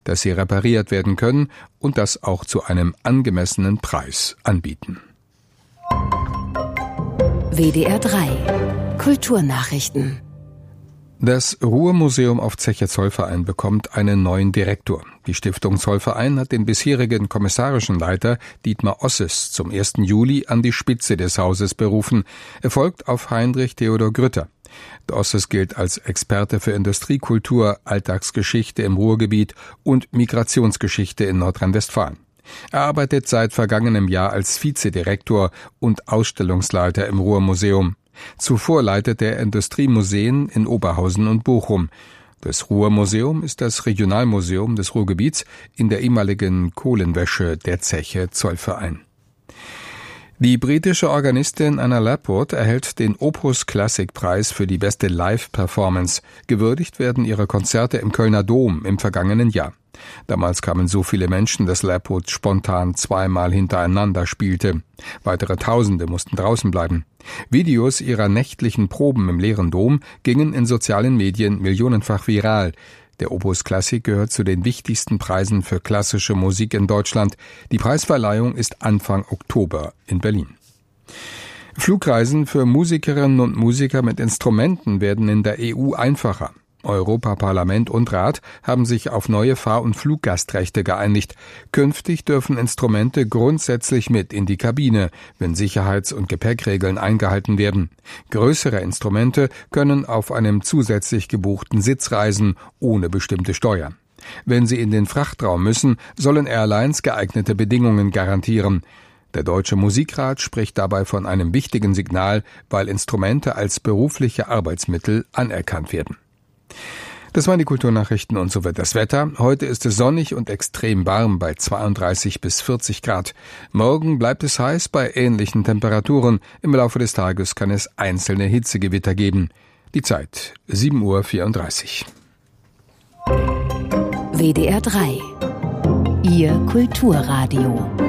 dass sie repariert werden können und das auch zu einem angemessenen Preis anbieten. WDR 3 Kulturnachrichten. Das Ruhrmuseum auf Zeche Zollverein bekommt einen neuen Direktor. Die Stiftung Zollverein hat den bisherigen kommissarischen Leiter Dietmar Osses zum 1. Juli an die Spitze des Hauses berufen. Er folgt auf Heinrich Theodor Grütter. Osses gilt als Experte für Industriekultur, Alltagsgeschichte im Ruhrgebiet und Migrationsgeschichte in Nordrhein-Westfalen. Er arbeitet seit vergangenem Jahr als Vizedirektor und Ausstellungsleiter im Ruhrmuseum. Zuvor leitete er Industriemuseen in Oberhausen und Bochum. Das Ruhrmuseum ist das Regionalmuseum des Ruhrgebiets in der ehemaligen Kohlenwäsche der Zeche Zollverein. Die britische Organistin Anna Lapport erhält den Opus Classic Preis für die beste Live-Performance. Gewürdigt werden ihre Konzerte im Kölner Dom im vergangenen Jahr. Damals kamen so viele Menschen, dass Lapport spontan zweimal hintereinander spielte. Weitere Tausende mussten draußen bleiben. Videos ihrer nächtlichen Proben im leeren Dom gingen in sozialen Medien millionenfach viral. Der Opus Classic gehört zu den wichtigsten Preisen für klassische Musik in Deutschland. Die Preisverleihung ist Anfang Oktober in Berlin. Flugreisen für Musikerinnen und Musiker mit Instrumenten werden in der EU einfacher. Europaparlament und Rat haben sich auf neue Fahr- und Fluggastrechte geeinigt. Künftig dürfen Instrumente grundsätzlich mit in die Kabine, wenn Sicherheits- und Gepäckregeln eingehalten werden. Größere Instrumente können auf einem zusätzlich gebuchten Sitz reisen, ohne bestimmte Steuer. Wenn sie in den Frachtraum müssen, sollen Airlines geeignete Bedingungen garantieren. Der Deutsche Musikrat spricht dabei von einem wichtigen Signal, weil Instrumente als berufliche Arbeitsmittel anerkannt werden. Das waren die Kulturnachrichten und so wird das Wetter. Heute ist es sonnig und extrem warm bei 32 bis 40 Grad. Morgen bleibt es heiß bei ähnlichen Temperaturen. Im Laufe des Tages kann es einzelne Hitzegewitter geben. Die Zeit 7:34 Uhr. WDR 3 Ihr Kulturradio.